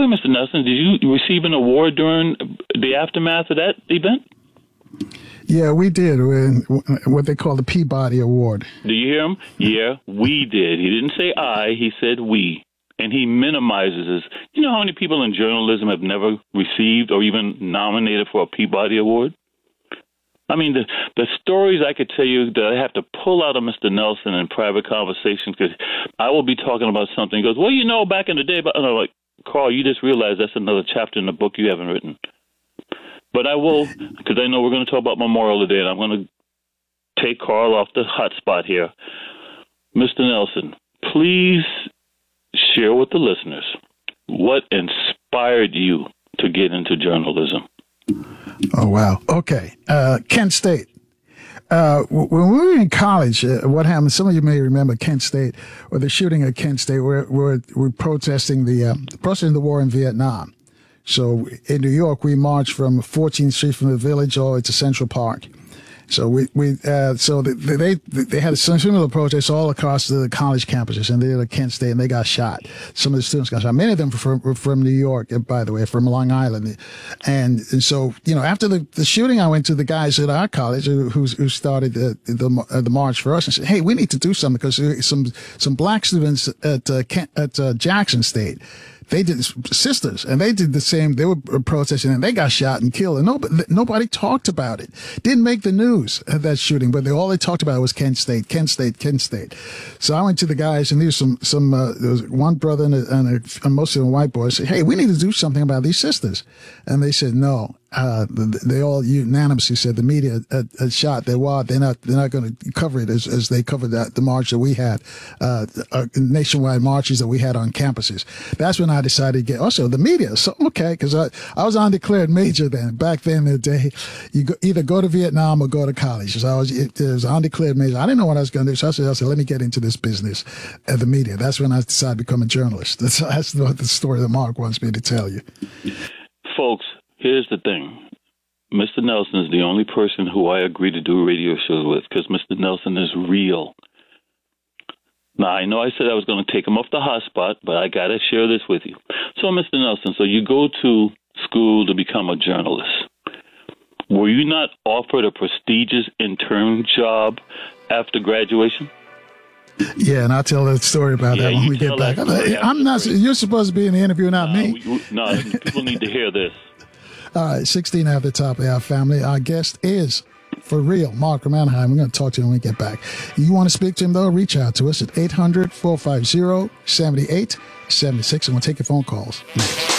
me, Mr. Nelson, did you receive an award during the aftermath of that event? Yeah, we did. What they call the Peabody Award. Do you hear him? Yeah, we did. He didn't say I. He said we. And he minimizes this. You know how many people in journalism have never received or even nominated for a Peabody Award? I mean, the stories I could tell you that I have to pull out of Mr. Nelson in private conversations, because I will be talking about something. He goes, well, you know, back in the day, but I'm like, Carl, you just realized that's another chapter in the book you haven't written. But I will, because I know we're going to talk about Memorial Day, and I'm going to take Carl off the hot spot here. Mr. Nelson, please share with the listeners what inspired you to get into journalism. Oh, wow. Okay. Kent State. When we were in college, what happened, some of you may remember Kent State, or the shooting at Kent State, we're protesting the war in Vietnam. So in New York, we marched from 14th Street from the Village all the way to Central Park. So they had a similar protests all across the college campuses, and they were at Kent State, and they got shot. Some of the students got shot. Many of them were from New York, by the way, from Long Island. And so, you know, after the shooting, I went to the guys at our college who started the march for us and said, hey, we need to do something, because some black students at Jackson State, they did sisters, and they did the same. They were protesting, and they got shot and killed, and nobody talked about it. Didn't make the news, that shooting, but all they talked about was Kent State, Kent State, Kent State. So I went to the guys, and there was one brother and mostly a white boy. Said, hey, we need to do something about these sisters, and they said no. They all unanimously said the media had shot their wad. They're not going to cover it as they covered the march that we had, nationwide marches that we had on campuses. That's when I decided to get also the media. So okay, because I was undeclared major then. Back then in the day, you either go to Vietnam or go to college. So it was undeclared major. I didn't know what I was going to do. So I said, let me get into this business of the media. That's when I decided to become a journalist. That's the story that Mark wants me to tell you, folks. Here's the thing. Mr. Nelson is the only person who I agree to do radio shows with, because Mr. Nelson is real. Now, I know I said I was going to take him off the hot spot, but I got to share this with you. So, Mr. Nelson, so you go to school to become a journalist. Were you not offered a prestigious intern job after graduation? Yeah, and I'll tell that story about that when we get back. I'm not. You're supposed to be in the interview, not me. People need to hear this. All right, 16 at the top of our family. Our guest is, for real, Mark from Anaheim. We're going to talk to him when we get back. You want to speak to him, though? Reach out to us at 800-450-7876, and we'll take your phone calls next.